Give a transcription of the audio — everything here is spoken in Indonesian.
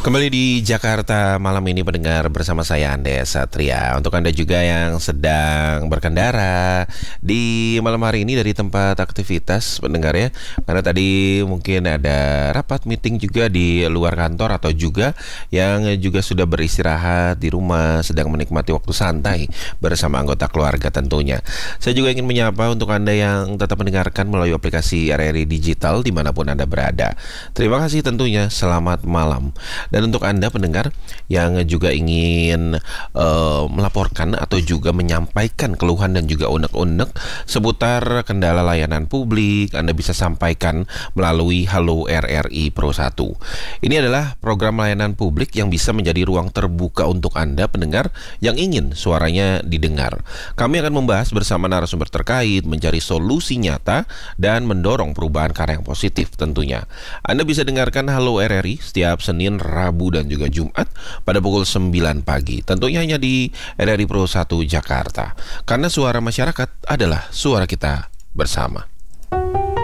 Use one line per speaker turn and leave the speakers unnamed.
Kembali di Jakarta malam ini pendengar bersama saya Andes Satria. Untuk Anda juga yang sedang berkendara di malam hari ini dari tempat aktivitas pendengar ya. Karena tadi mungkin ada rapat meeting juga di luar kantor atau juga yang juga sudah beristirahat di rumah sedang menikmati waktu santai bersama anggota keluarga tentunya. Saya juga ingin menyapa untuk Anda yang tetap mendengarkan melalui aplikasi RRI Digital dimanapun Anda berada. Terima kasih tentunya, selamat malam. Dan untuk Anda pendengar yang juga ingin melaporkan atau juga menyampaikan keluhan dan juga unek-unek seputar kendala layanan publik, Anda bisa sampaikan melalui Halo RRI Pro 1. Ini adalah program layanan publik yang bisa menjadi ruang terbuka untuk Anda pendengar yang ingin suaranya didengar. Kami akan membahas bersama narasumber terkait, mencari solusi nyata, dan mendorong perubahan karya yang positif tentunya. Anda bisa dengarkan Halo RRI setiap Senin, Rabu, dan juga Jumat pada pukul 9 pagi. Tentunya hanya di RRI Pro 1 Jakarta. Karena suara masyarakat adalah suara kita bersama.